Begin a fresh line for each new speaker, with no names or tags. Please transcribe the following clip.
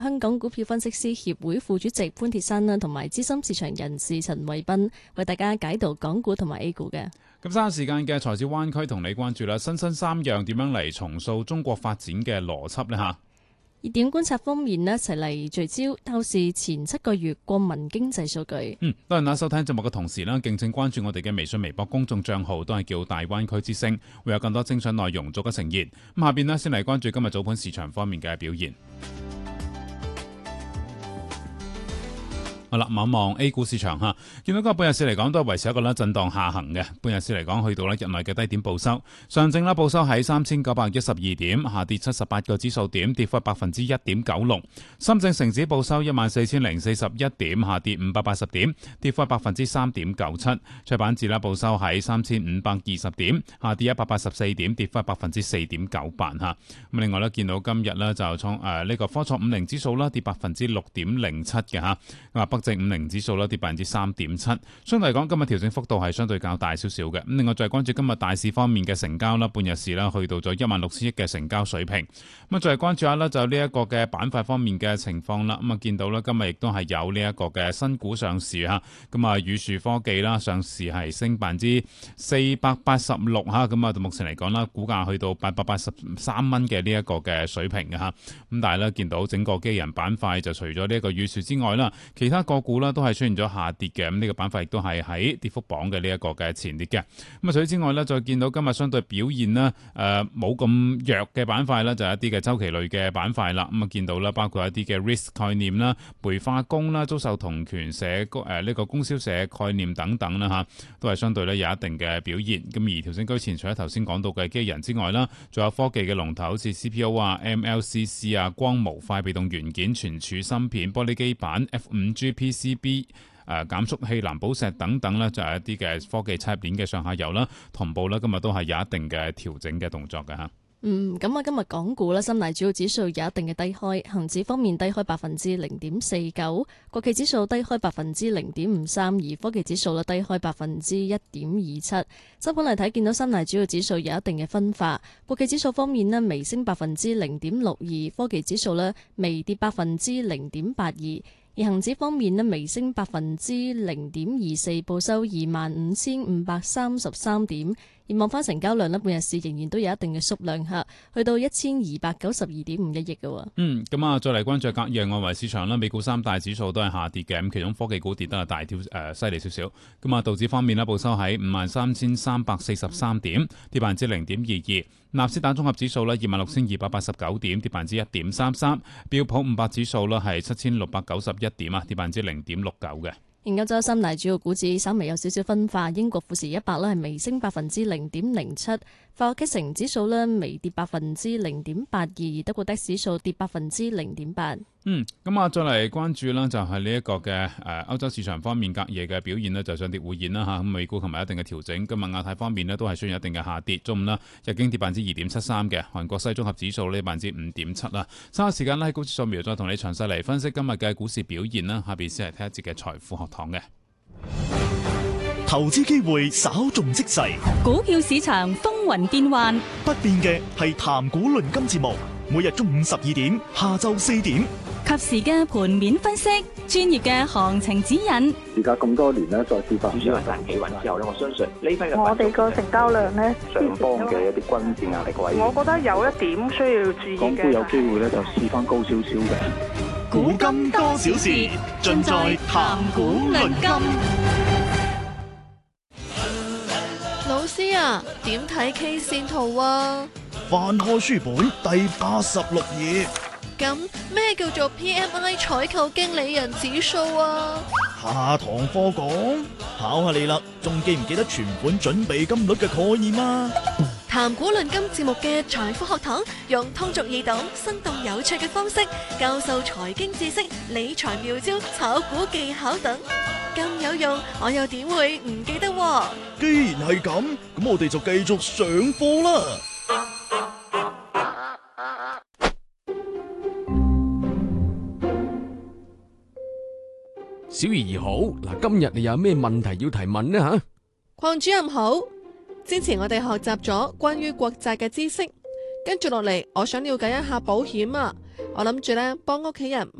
香港股票分析師協會副主席潘鐵珊啦，同埋資深市場人士陳慧斌為大家解讀港股同埋 A 股嘅。
咁三時間嘅財市灣區同你關注啦，新三樣點樣嚟重塑中國發展嘅邏輯呢？吓，
熱點觀察方面呢，一齊嚟聚焦透視前7個月國民經濟數據。
當然啦，收聽節目嘅同時啦，敬請關注我哋嘅微信、微博公眾賬號，都係叫大灣區之聲，會有更多精彩內容做嘅呈現。咁下邊呢，先嚟關注今日早盤市場方面嘅表現。好啦，望一望 A 股市場吓，見到個半日市嚟講都係維持一個震盪下行嘅。半日市嚟講去到日內嘅低點報收，上證報收喺3912點，下跌78個指數點，跌幅1.96%。深證成指報收14041點，下跌580點，跌幅3.97%。創板指報收喺3520點，下跌184點，跌幅4.98%吓。咁另外咧，見到今日咧就創呢個科創50指數啦，跌6.07%嘅吓。正50指數跌3.7%，相對嚟講今日調整幅度係相對較大少少嘅。咁另外再關注今日大市方面嘅成交啦，半日市啦去到咗16000億嘅成交水平。咁再關注下啦，就呢一個嘅板塊方面嘅情況啦。咁見到啦，今日亦都係有呢一個嘅新股上市吓。咁啊，宇樹科技啦上市係升486吓。咁啊，到目前嚟講啦，股價去到883蚊嘅呢一個嘅水平嘅吓。咁但係咧，見到整個機器人板塊就除咗呢一個宇樹之外啦，其他個股啦都係出現咗下跌嘅，咁呢個板塊亦都係喺跌幅榜嘅呢一個嘅前列嘅。咁啊，除此之外呢，再見到今日相對表現呢冇咁弱嘅板塊啦，就係一啲嘅周期類嘅板塊啦。咁啊，見到啦，包括一啲嘅 risk 概念啦、煤化工啦、遭受同權社呢個供銷社概念等等啦吓，都係相對咧有一定嘅表現。咁而調整居前，除咗頭先講到嘅機器人之外啦，仲有科技嘅龍頭，好似 CPO 啊、MLCC 啊、光模塊被動元件、存儲芯片、玻璃基板、F5G PCB、減速器、藍寶石等等咧，就係一啲嘅科技產業鏈嘅上下游啦，同步咧今日都係有一定嘅調整嘅動作嘅吓。
咁啊，今日港股咧，三大主要指數有一定嘅低開，恒指方面低開0.49%，國企指數低開0.53%，而科技指數咧低開1.27%。收盤嚟睇，見到三大主要指數有一定嘅分化，國企指數方面咧微升0.62%，科技指數咧微跌0.82%。而恒指方面咧，微升0.24%，報收25,533點。而望翻成交量咧，半日市仍然都有一定嘅縮量嚇，去到1292.51億嘅。
咁啊，再嚟關注隔夜外圍市場啦，美股三大指數都係下跌嘅，咁其中科技股跌得係大跳犀利少少。咁啊，道指方面咧，報收喺53,343點，跌0.22%。納斯達綜合指數咧26,289點，跌1.33%。標普500指數咧係7,691點啊，跌0.69%嘅。
研究咗三大主要股指稍微有少少分化，英國富時100咧係微升0.07%，法國基成指數咧微跌0.82%，德國DAX指數跌0.8%。
咁啊，再嚟關注啦，就係呢一個嘅歐洲市場方面隔夜嘅表現呢，就上跌回現啦吓。咁美股琴日一定嘅調整，今日亞太方面呢都係出現一定嘅下跌。中午啦，日經跌2.73%嘅，韓國西綜合指數呢5.7%啦。稍後時間咧喺股市掃描再同你詳細嚟分析今日嘅股市表現啦。下邊先嚟聽一節嘅財富學堂嘅
投資機會稍縱即逝，
股票市場風雲變幻，
不變嘅係談股論金節目，每日中午12點，下晝4點，
及時嘅盤面分析，專業嘅行情指引。
而家咁多年咧，再次發展
賺企穩之後咧，我相信呢批嘅
我哋個成交量咧，
上方嘅一啲關鍵壓力位，
我覺得有一點需要注意嘅，
港股有機會咧就試翻高少少嘅。
古今多少事，盡在談股論金。
老師啊，點睇 K 線圖啊？
翻開書本第86頁。
咁咩叫做 PMI 採購經理人指數啊？
下堂課講，考下你啦，仲記唔記得存款準備金率嘅概念啊？
談股論金節目嘅財富學堂，用通俗易懂、生動有趣嘅方式教授財經知識、理財妙招、炒股技巧等，咁有用，我又點會唔記得喎？
既然係咁，咁我哋就繼續上課啦。
小儀兒好，嗱，今日你有咩問題要提問呢吓？
鄺主任好，之前我哋學習咗關於國債嘅知識，跟住落嚟，我想了解一下保險啊。
我諗住咧幫屋企人